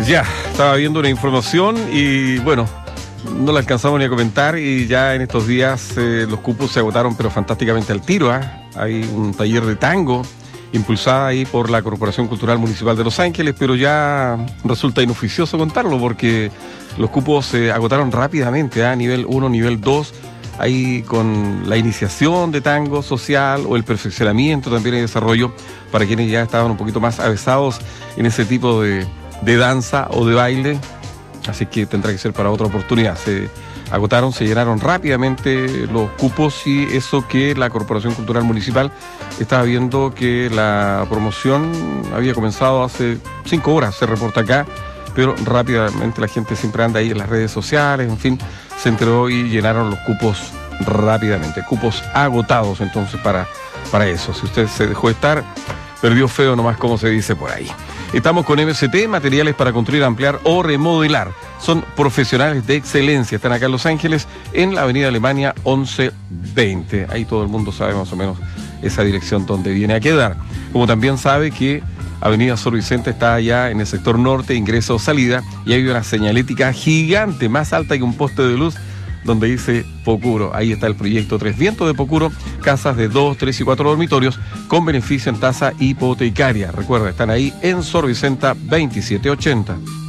Ya, estaba viendo una información y bueno, no la alcanzamos ni a comentar y ya en estos días los cupos se agotaron pero fantásticamente al tiro. Hay un taller de tango impulsada ahí por la Corporación Cultural Municipal de Los Ángeles, pero ya resulta inoficioso contarlo porque los cupos se agotaron rápidamente, nivel 1, nivel 2, ahí con la iniciación de tango social o el perfeccionamiento también y desarrollo para quienes ya estaban un poquito más avesados en ese tipo de danza o de baile, así que tendrá que ser para otra oportunidad. Se agotaron, se llenaron rápidamente los cupos y eso que la Corporación Cultural Municipal estaba viendo que la promoción había comenzado hace 5 horas, se reporta acá, pero rápidamente la gente siempre anda ahí en las redes sociales, en fin, se enteró y llenaron los cupos rápidamente, cupos agotados entonces para eso. Si usted se dejó estar, perdió feo nomás, como se dice por ahí. Estamos con MCT, materiales para construir, ampliar o remodelar. Son profesionales de excelencia. Están acá en Los Ángeles, en la avenida Alemania 1120. Ahí todo el mundo sabe más o menos esa dirección donde viene a quedar. Como también sabe que avenida Sor Vicente está allá en el sector norte, ingreso o salida, y hay una señalética gigante, más alta que un poste de luz, donde dice Pocuro. Ahí está el proyecto Tres Vientos de Pocuro, casas de 2, 3 y 4 dormitorios con beneficio en tasa hipotecaria. Recuerda, están ahí en Sor Vicenta 2780.